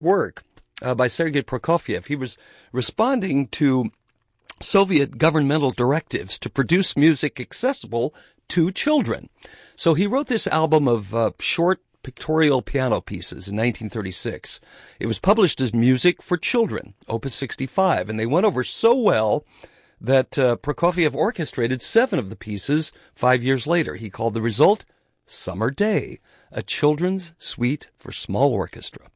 work by Sergei Prokofiev. He was responding to Soviet governmental directives to produce music accessible to children. So he wrote this album of short pictorial piano pieces in 1936. It was published as Music for Children, Opus 65, and they went over so well that Prokofiev orchestrated 7 of the pieces 5 years later. He called the result Summer Day, a children's suite for small orchestra.